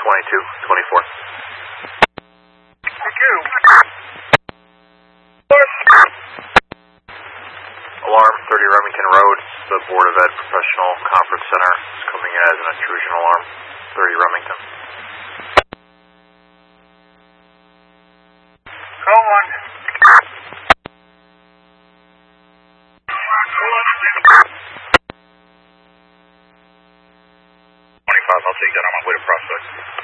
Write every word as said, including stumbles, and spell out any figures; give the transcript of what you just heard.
twenty-two twenty-four. Thank you. Alarm thirty Remington Road. The Board of Ed Professional Conference Center is coming in as an intrusion alarm. thirty Remington. Go one. twenty-five, I'll take that on my way to Prospect.